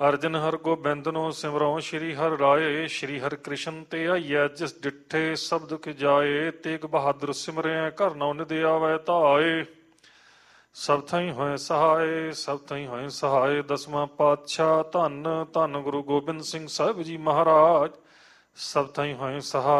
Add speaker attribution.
Speaker 1: ਅਰਜਨ ਹਰ ਗੋਬਿੰਦਨੋ ਸਿਮਰਉ ਸ਼੍ਰੀ ਹਰਿ ਰਾਏ। ਸ਼੍ਰੀ ਹਰਿ ਕ੍ਰਿਸ਼ਨ ਤੇ ਆਈਐ ਜਿਸ ਡਿਠੇ ਸਭ ਦੁਖ ਜਾਏ। ਤੇਗ ਬਹਾਦਰ ਸਿਮਰਿਆ ਘਰ ਨਉ ਨਿਦ ਆਵੈ ਧਾਏ। ਸਭ ਥਾਈ ਹੋਏ ਸਹਾਏ ਸਭ ਥਾਈ ਹੋਏ ਸਹਾਏ। ਦਸਵਾਂ ਪਾਤਸ਼ਾਹ ਧੰਨ ਧੰਨ ਗੁਰੂ ਗੋਬਿੰਦ ਸਿੰਘ ਸਾਹਿਬ ਜੀ ਮਹਾਰਾਜ। ਸਭ ਥਾਈ ਹੋਏ ਸਹਾਏ।